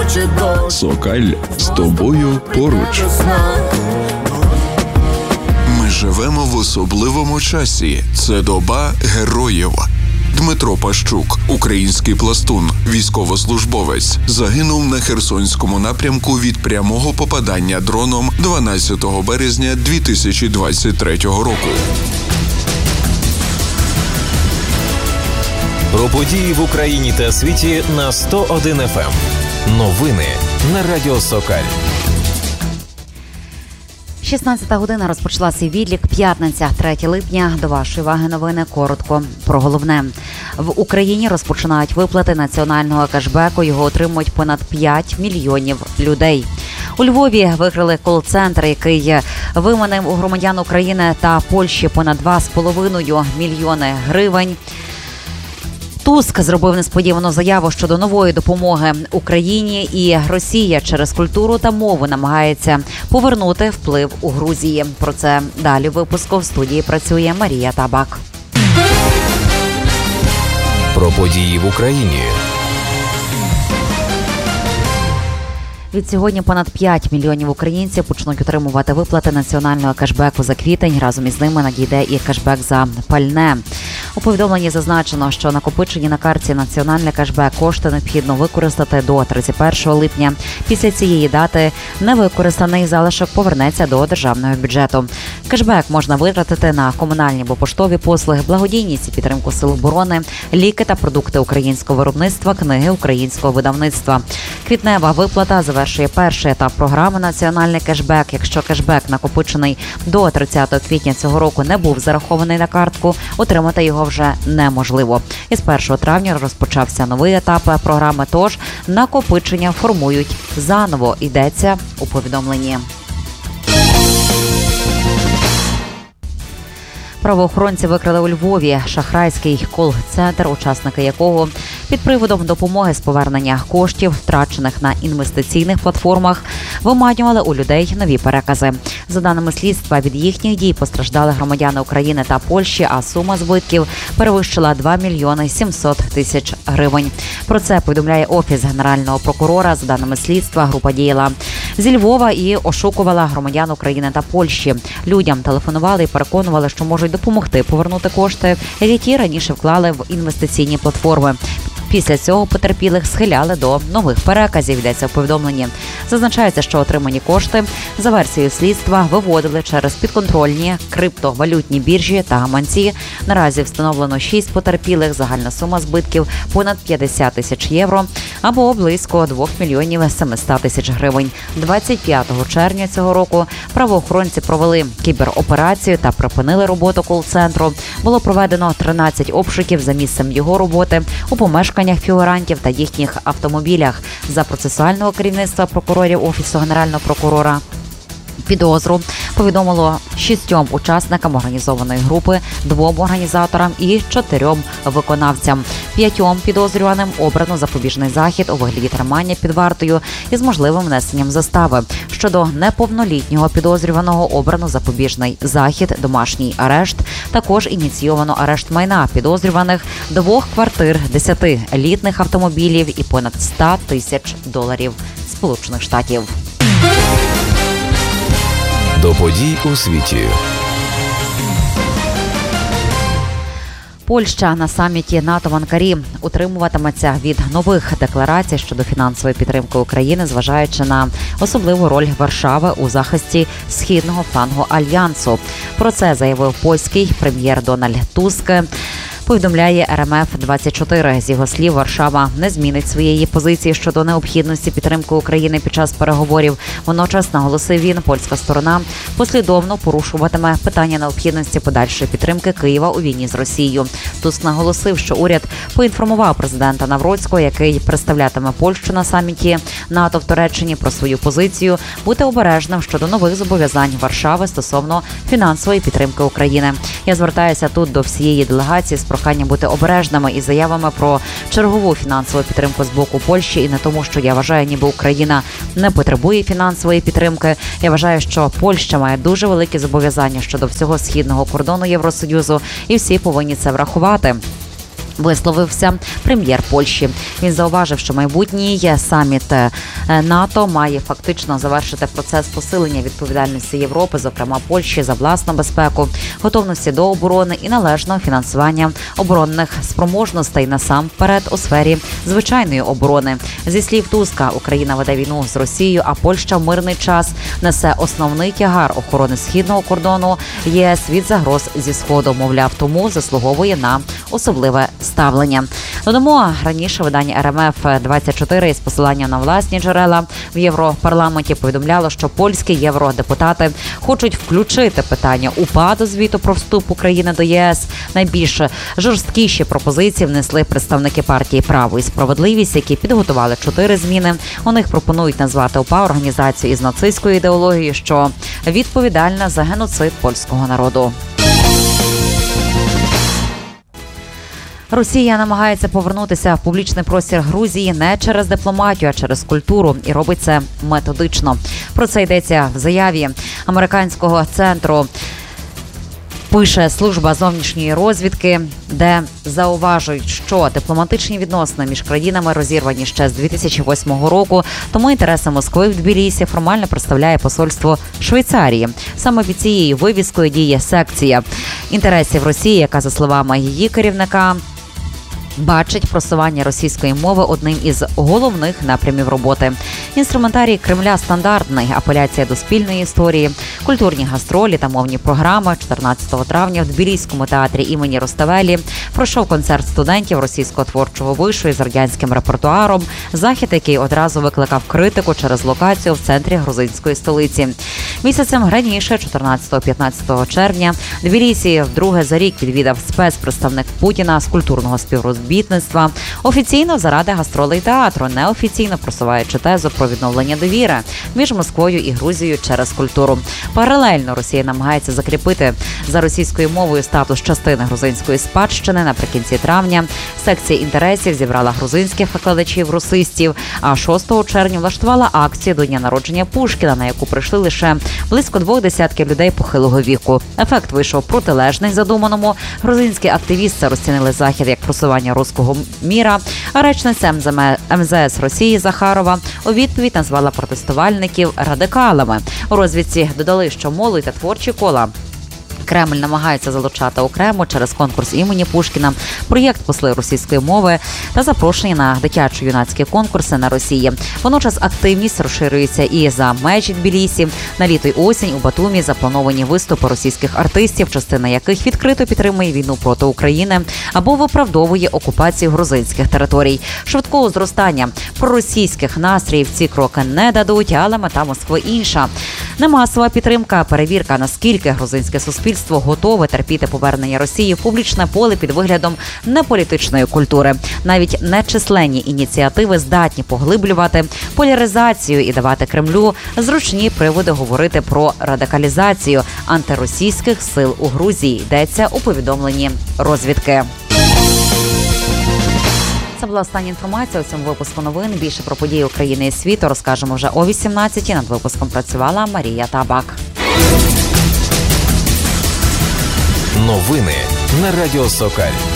Сокаль з тобою поруч. Ми живемо в особливому часі. Це доба героїв. Дмитро Пащук, український пластун, військовослужбовець, загинув на Херсонському напрямку від прямого попадання дроном 12 березня 2023 року. Про події в Україні та світі на 101 FM. Новини на Радіо Сокаль. 16 година розпочала свій відлік. П'ятниця, 3 липня. До вашої уваги новини. Коротко про головне. В Україні розпочинають виплати національного кешбеку. Його отримують понад 5 мільйонів людей. У Львові викрили кол-центр, який виманив у громадян України та Польщі понад 2,5 мільйони гривень. Туск зробив несподівану заяву щодо нової допомоги Україні, і Росія через культуру та мову намагається повернути вплив у Грузії. Про це далі в випуску. В студії працює Марія Табак. Про події в Україні. Відсьогодні понад 5 мільйонів українців почнуть отримувати виплати національного кешбеку за квітень. Разом із ними надійде і кешбек за пальне. У повідомленні зазначено, що накопичені на картці національний кешбек кошти необхідно використати до 31 липня. Після цієї дати невикористаний залишок повернеться до державного бюджету. Кешбек можна витратити на комунальні або поштові послуги, благодійність і підтримку сил оборони, ліки та продукти українського виробництва, книги українського видавництва. Квітнева виплата завершує перший етап програми «Національний кешбек». Якщо кешбек, накопичений до 30 квітня цього року, не був зарахований на картку, отримати його вже неможливо. Із 1 травня розпочався новий етап програми, тож накопичення формують заново, йдеться у повідомленні. Правоохоронці викрили у Львові шахрайський кол-центр, учасники якого під приводом допомоги з повернення коштів, втрачених на інвестиційних платформах, виманювали у людей нові перекази. За даними слідства, від їхніх дій постраждали громадяни України та Польщі, а сума збитків перевищила 2 мільйони 700 тисяч гривень. Про це повідомляє Офіс Генерального прокурора. За даними слідства, група діяла зі Львова і ошукувала громадян України та Польщі. Людям телефонували і переконували, що можуть допомогти повернути кошти, які ті раніше вклали в інвестиційні платформи. Після цього потерпілих схиляли до нових переказів, йдеться в повідомленні. Зазначається, що отримані кошти за версією слідства виводили через підконтрольні криптовалютні біржі та гаманці. Наразі встановлено 6 потерпілих, загальна сума збитків понад 50 тисяч євро або близько 2 мільйонів 700 тисяч гривень. 25 червня цього року правоохоронці провели кібероперацію та припинили роботу кол-центру. Було проведено 13 обшуків за місцем його роботи у помешканнях фігурантів та їхніх автомобілях. За процесуального керівництва прокурорів Офісу Генерального прокурора підозру повідомило 6 учасникам організованої групи, 2 організаторам і 4 виконавцям. 5 підозрюваним обрано запобіжний захід у вигляді тримання під вартою із можливим внесенням застави. Щодо неповнолітнього підозрюваного обрано запобіжний захід, домашній арешт. Також ініційовано арешт майна підозрюваних, 2 квартир, 10 елітних автомобілів і понад 100 тисяч доларів Сполучених Штатів. До подій у світі. Польща на саміті НАТО в Анкарі утримуватиметься від нових декларацій щодо фінансової підтримки України, зважаючи на особливу роль Варшави у захисті східного флангу Альянсу. Про це заявив польський прем'єр Дональд Туск. Повідомляє РМФ-24. З його слів, Варшава не змінить своєї позиції щодо необхідності підтримки України під час переговорів. Водночас, наголосив він, польська сторона послідовно порушуватиме питання необхідності подальшої підтримки Києва у війні з Росією. Туск наголосив, що уряд поінформував президента Навроцького, який представлятиме Польщу на саміті НАТО в Туреччині, про свою позицію бути обережним щодо нових зобов'язань Варшави стосовно фінансової підтримки України. Я звертаюся тут до всієї делегації з проханням бути обережними із заявами про чергову фінансову підтримку з боку Польщі і на тому, що я вважаю, ніби Україна не потребує фінансової підтримки. Я вважаю, що Польща має дуже великі зобов'язання щодо всього східного кордону Євросоюзу і всі повинні це врахувати. висловився прем'єр Польщі. Він зауважив, що майбутній саміт НАТО має фактично завершити процес посилення відповідальності Європи, зокрема Польщі, за власну безпеку, готовності до оборони і належного фінансування оборонних спроможностей насамперед у сфері звичайної оборони. Зі слів Туска, Україна веде війну з Росією, а Польща в мирний час несе основний тягар охорони східного кордону ЄС від загроз зі Сходу. Мовляв, тому заслуговує на особливе ставлення. Додамо, раніше видання РМФ-24 із посиланням на власні джерела в Європарламенті повідомляло, що польські євродепутати хочуть включити питання УПА до звіту про вступ України до ЄС. Найбільш жорсткіші пропозиції внесли представники партії «Право і справедливість», які підготували 4 зміни. У них пропонують назвати УПА організацію із нацистською ідеологією, що відповідальна за геноцид польського народу. Росія намагається повернутися в публічний простір Грузії не через дипломатію, а через культуру. І робить це методично. Про це йдеться в заяві американського центру. Пише служба зовнішньої розвідки, де зауважують, що дипломатичні відносини між країнами розірвані ще з 2008 року, тому інтереси Москви в Тбілісі формально представляє посольство Швейцарії. Саме під цією вивіскою діє секція інтересів Росії, яка, за словами її керівника, бачить просування російської мови одним із головних напрямів роботи. Інструментарій Кремля стандартний: апеляція до спільної історії, культурні гастролі та мовні програми. 14 травня в Тбіліському театрі імені Руставелі пройшов концерт студентів Російського творчого вишу із радянським репертуаром, захід, який одразу викликав критику через локацію в центрі грузинської столиці. Місяцем раніше, 14-15 червня, Тбілісі вдруге за рік відвідав спецпредставник Путіна з культурного співробітництва, офіційно заради гастролей театру, неофіційно просуваючи тезу про відновлення довіри між Москвою і Грузією через культуру. Паралельно Росія намагається закріпити за російською мовою статус частини грузинської спадщини. Наприкінці травня секція інтересів зібрала грузинських викладачів-русистів, а 6 червня влаштувала акцію до дня народження Пушкіна, на яку прийшли лише близько 2 десятків людей похилого віку. Ефект вийшов протилежний задуманому. Грузинські активісти розцінили захід як просування руського міра, а речниця МЗС Росії Захарова у відповідь назвала протестувальників радикалами. У розвідці додали, що молодь та творчі кола Кремль намагається залучати окремо через конкурс імені Пушкіна, проєкт «Посли російської мови» та запрошення на дитячо-юнацькі конкурси на Росії. Водночас активність розширюється і за межі Тбілісі. На літо й осінь у Батумі заплановані виступи російських артистів, частина яких відкрито підтримує війну проти України або виправдовує окупацію грузинських територій. Швидкого зростання проросійських настроїв ці кроки не дадуть, але мета Москви інша. Не масова підтримка, а перевірка, наскільки грузинське суспільство готове терпіти повернення Росії в публічне поле під виглядом неполітичної культури. Навіть нечисленні ініціативи здатні поглиблювати поляризацію і давати Кремлю зручні приводи говорити про радикалізацію антиросійських сил у Грузії, йдеться у повідомленні розвідки. Це була остання інформація у цьому випуску новин. Більше про події України і світу розкажемо вже о 18-й. Над випуском працювала Марія Табак. Новини на Радіо Сокаль.